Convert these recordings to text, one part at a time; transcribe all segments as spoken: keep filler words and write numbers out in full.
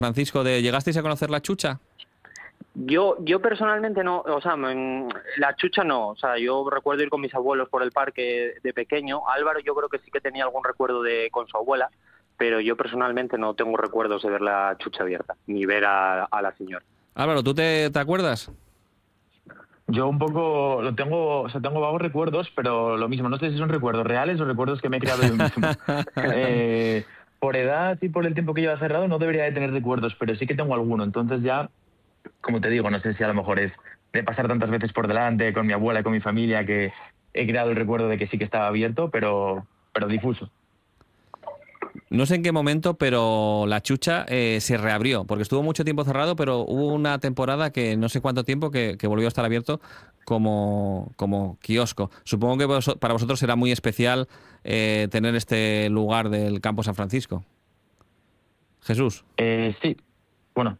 Francisco, de ¿llegasteis a conocer la Chucha? Yo, yo personalmente no, o sea, mm, la Chucha no, o sea, yo recuerdo ir con mis abuelos por el parque de pequeño. Álvaro yo creo que sí que tenía algún recuerdo de con su abuela, pero yo personalmente no tengo recuerdos de ver la Chucha abierta, ni ver a, a la señora. Álvaro, ¿tú te, te acuerdas? Yo un poco lo tengo, o sea, tengo vagos recuerdos, pero lo mismo, no sé si son recuerdos reales o recuerdos que me he creado yo mismo. eh, por edad y por el tiempo que lleva cerrado no debería de tener recuerdos, pero sí que tengo alguno. Entonces ya, como te digo, no sé si a lo mejor es de pasar tantas veces por delante con mi abuela y con mi familia que he creado el recuerdo de que sí que estaba abierto, pero, pero difuso. No sé en qué momento, pero la Chucha eh, se reabrió, porque estuvo mucho tiempo cerrado, pero hubo una temporada que no sé cuánto tiempo que, que volvió a estar abierto como, como kiosco. Supongo que vos, para vosotros será muy especial eh, tener este lugar del Campo San Francisco. Jesús. Eh, sí, bueno.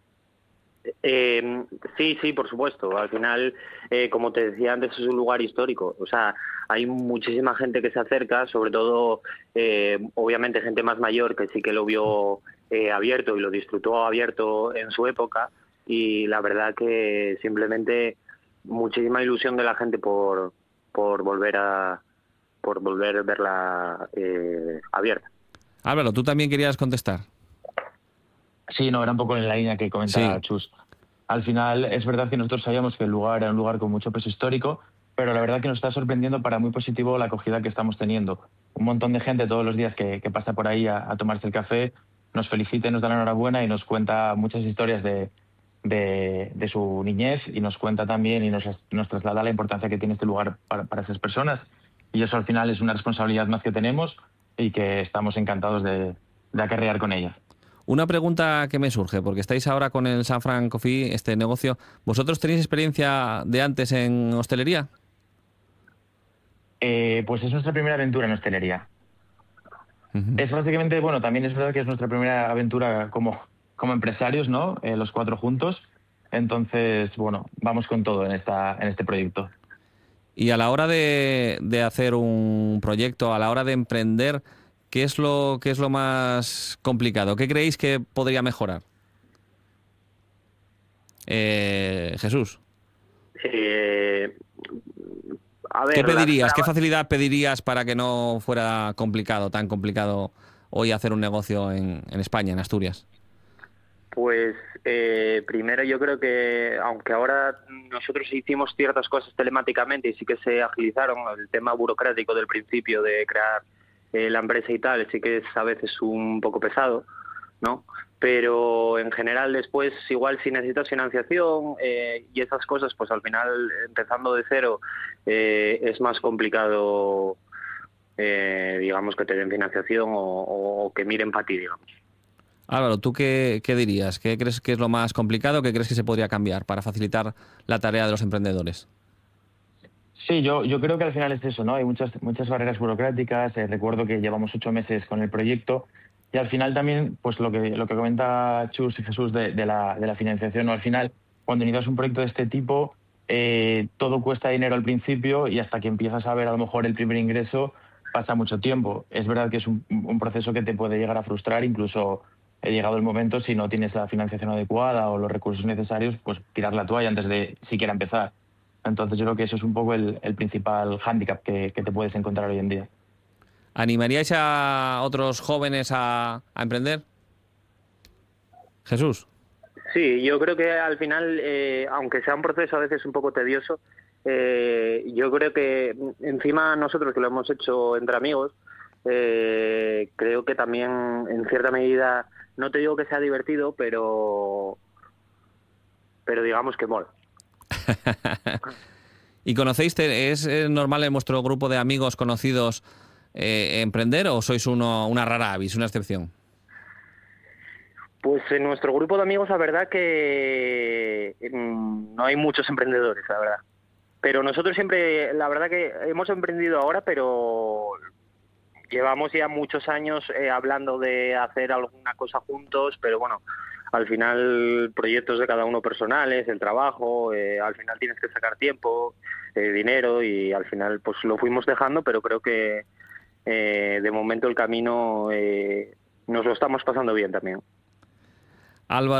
Eh, sí, sí, por supuesto. Al final, eh, como te decía antes, es un lugar histórico. O sea, hay muchísima gente que se acerca, sobre todo, eh, obviamente, gente más mayor que sí que lo vio eh, abierto y lo disfrutó abierto en su época. Y la verdad que simplemente muchísima ilusión de la gente por, por volver a por volver a verla eh, abierta. Álvaro, ¿tú también querías contestar? Sí, no, era un poco en la línea que comentaba Sí. Chus. Al final, es verdad que nosotros sabíamos que el lugar era un lugar con mucho peso histórico, pero la verdad que nos está sorprendiendo para muy positivo la acogida que estamos teniendo. Un montón de gente todos los días que, que pasa por ahí a, a tomarse el café, nos felicita y nos da la enhorabuena y nos cuenta muchas historias de, de, de su niñez y nos cuenta también y nos, nos traslada la importancia que tiene este lugar para, para esas personas. Y eso al final es una responsabilidad más que tenemos y que estamos encantados de, de acarrear con ella. Una pregunta que me surge, porque estáis ahora con el San Fran Coffee, este negocio. ¿Vosotros tenéis experiencia de antes en hostelería? Eh, pues es nuestra primera aventura en hostelería. Uh-huh. Es básicamente, bueno, también es verdad que es nuestra primera aventura como, como empresarios, ¿no? Eh, los cuatro juntos. Entonces, bueno, vamos con todo en, esta, en este proyecto. Y a la hora de, de hacer un proyecto, a la hora de emprender, ¿qué es lo, qué es lo más complicado? ¿Qué creéis que podría mejorar? Eh, Jesús. Eh, a ver, ¿Qué pedirías? las... ¿Qué facilidad pedirías para que no fuera complicado, tan complicado hoy hacer un negocio en, en España, en Asturias? Pues eh, primero yo creo que, aunque ahora nosotros hicimos ciertas cosas telemáticamente y sí que se agilizaron, el tema burocrático del principio de crear eh, la empresa y tal, sí que es a veces un poco pesado, ¿no? Pero en general después, igual si necesitas financiación eh, y esas cosas, pues al final, empezando de cero, eh, es más complicado, eh, digamos, que te den financiación o, o que miren para ti, digamos. Álvaro, ¿tú qué, qué dirías? ¿Qué crees que es lo más complicado? ¿Qué crees que se podría cambiar para facilitar la tarea de los emprendedores? Sí, yo, yo creo que al final es eso, ¿no? Hay muchas, muchas barreras burocráticas. Eh, recuerdo que llevamos ocho meses con el proyecto y al final también, pues lo que, lo que comenta Chus y Jesús de, de, la, de la financiación, ¿no? Al final, cuando inicias un proyecto de este tipo, eh, todo cuesta dinero al principio y hasta que empiezas a ver a lo mejor el primer ingreso pasa mucho tiempo. Es verdad que es un, un proceso que te puede llegar a frustrar, incluso he llegado el momento, si no tienes la financiación adecuada o los recursos necesarios, pues tirar la toalla antes de siquiera empezar. Entonces yo creo que eso es un poco el, el principal hándicap que, que te puedes encontrar hoy en día. ¿Animaríais a otros jóvenes a, a emprender? Jesús. Sí, yo creo que al final, eh, aunque sea un proceso a veces un poco tedioso, eh, yo creo que encima nosotros que lo hemos hecho entre amigos, eh, creo que también en cierta medida, no te digo que sea divertido, pero, pero digamos que mola. ¿Y conocéis, es normal en vuestro grupo de amigos conocidos eh, emprender o sois uno, una rara avis, una excepción? Pues en nuestro grupo de amigos la verdad que mmm, no hay muchos emprendedores, la verdad. Pero nosotros siempre, la verdad que hemos emprendido ahora, pero llevamos ya muchos años eh, hablando de hacer alguna cosa juntos, pero bueno, al final proyectos de cada uno personales, el trabajo, eh, al final tienes que sacar tiempo, eh, dinero y al final pues lo fuimos dejando, pero creo que eh, de momento el camino eh, nos lo estamos pasando bien también. Álvaro